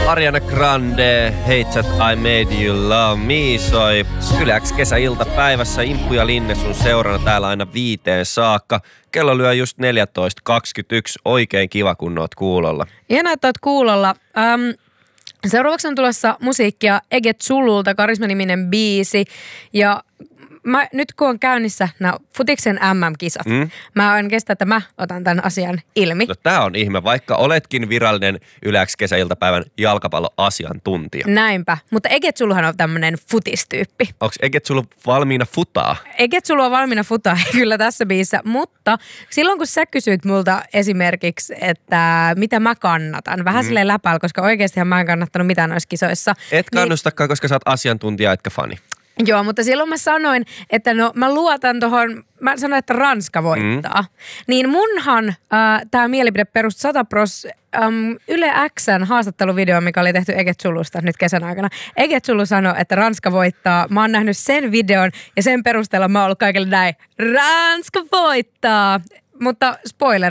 Ariana Grande, Hate That I Made You Love Me soi Yleäks kesäiltapäivässä Imppu ja Linne sun seurana täällä aina 5 saakka. Kello lyö just 14.21. Oikein kiva, kun oot kuulolla. Ihanaa, että oot kuulolla. Seuraavaksi on tulossa musiikkia Eget Sululta, Karisma-niminen biisi. Ja nyt kun on käynnissä nämä futiksen MM-kisat, mä en kestä, että mä otan tämän asian ilmi. No tää on ihme, vaikka oletkin virallinen Yleäks kesäiltapäivän jalkapalloasiantuntija. Näinpä, mutta Eget Suluhan on tämmönen futistyyppi. Onks Eget Sulu valmiina futaa? Eget Sulu on valmiina futaa kyllä tässä biisissä, mutta silloin kun sä kysyit multa esimerkiksi, että mitä mä kannatan, vähän silleen läpällä, koska oikeastihan mä en kannattanut mitään noissa kisoissa. Et kannustakaan, koska sä oot asiantuntija etkä fani. Joo, mutta silloin mä sanoin, että no mä luotan tohon, mä sanoin, että Ranska voittaa. Niin munhan tää mielipide perustui 100% Yle X:n haastatteluvideo, mikä oli tehty Eget Sulusta nyt kesän aikana. Eget Sulu sanoi, että Ranska voittaa. Mä oon nähnyt sen videon ja sen perusteella mä oon ollut kaikille näin, Ranska voittaa. Mutta spoiler,